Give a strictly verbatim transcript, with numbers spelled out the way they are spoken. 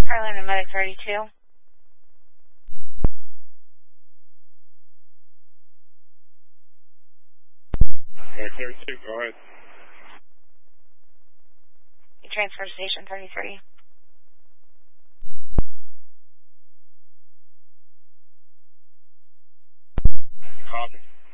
Carolina Medic thirty-two. Medic thirty-two, go ahead. You transfer to station thirty-three. Copy.